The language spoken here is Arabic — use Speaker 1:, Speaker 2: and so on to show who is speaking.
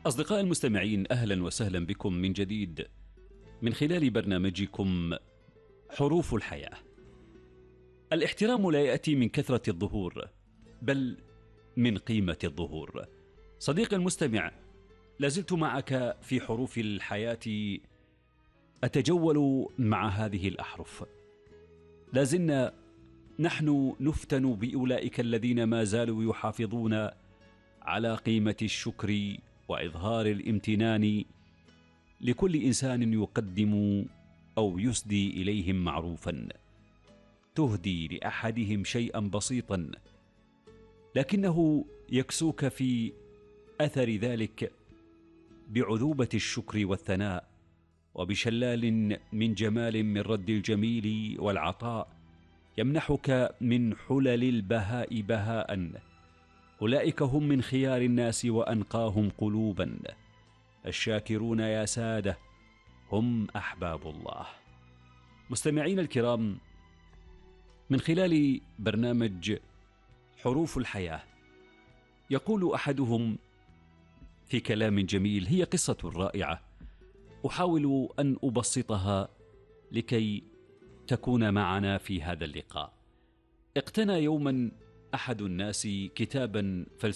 Speaker 1: أصدقائي المستمعين، أهلا وسهلا بكم من جديد من خلال برنامجكم حروف الحياة. الاحترام لا يأتي من كثرة الظهور بل من قيمة الظهور. صديقي المستمع، لازلت معك في حروف الحياة أتجول مع هذه الأحرف. لازلنا نحن نفتن بأولئك الذين ما زالوا يحافظون على قيمة الشكر وإظهار الامتنان لكل إنسان يقدم أو يسدي إليهم معروفا. تهدي لأحدهم شيئا بسيطا لكنه يكسوك في أثر ذلك بعذوبة الشكر والثناء وبشلال من جمال من رد الجميل والعطاء يمنحك من حلل البهاء بهاء. أولئك هم من خيار الناس وأنقاهم قلوبا. الشاكرون يا سادة هم أحباب الله. مستمعين الكرام، من خلال برنامج حروف الحياة يقول أحدهم في كلام جميل: هي قصة رائعة أحاول أن أبسطها لكي تكون معنا في هذا اللقاء. اقتنى يوما أحد الناس كتابا